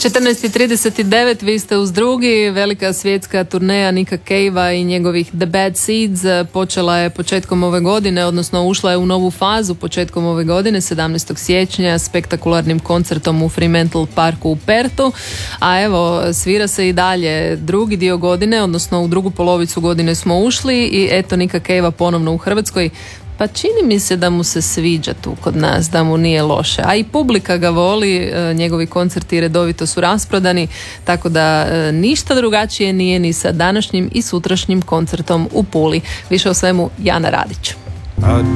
14:39, vi ste uz drugi. Velika svjetska turneja Nicka Cavea i njegovih The Bad Seeds počela je početkom ove godine, odnosno ušla je u novu fazu početkom ove godine, 17. siječnja, spektakularnim koncertom u Fremantle Parku u Perthu. A evo, svira se i dalje drugi dio godine, odnosno u drugu polovicu godine smo ušli i eto Nicka Cavea ponovno u Hrvatskoj. Pa čini mi se da mu se sviđa tu kod nas, da mu nije loše. A i publika ga voli, njegovi koncerti redovito su rasprodani, tako da ništa drugačije nije ni sa današnjim i sutrašnjim koncertom u Puli. Više o svemu Jana Radić.